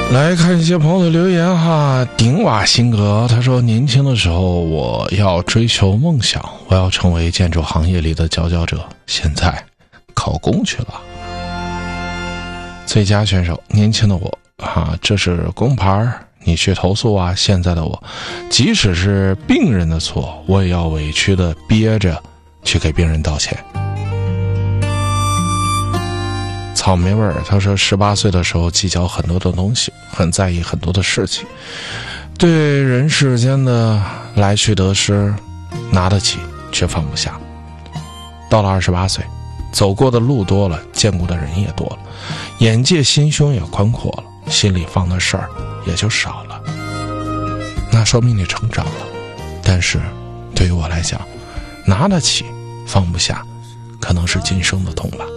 来看一些朋友的留言哈。顶瓦辛格他说，年轻的时候我要追求梦想，我要成为建筑行业里的佼佼者，现在考公去了。最佳选手，年轻的我这是工牌，你去投诉啊。现在的我，即使是病人的错，我也要委屈的憋着去给病人道歉。草莓味儿他说，18岁的时候计较很多的东西，很在意很多的事情，对人世间的来去得失拿得起却放不下。到了28岁，走过的路多了，见过的人也多了，眼界心胸也宽阔了，心里放的事儿也就少了，那说明你成长了。但是对于我来讲，拿得起放不下可能是今生的痛吧。